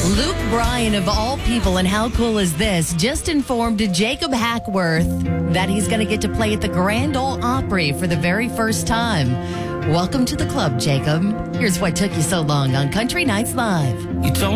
Luke Bryan, of all people, and how cool is this, just informed Jacob Hackworth that he's going to get to play at the Grand Ole Opry for the very first time. Welcome to the club, Jacob. Here's what took you so long on Country Nights Live. You told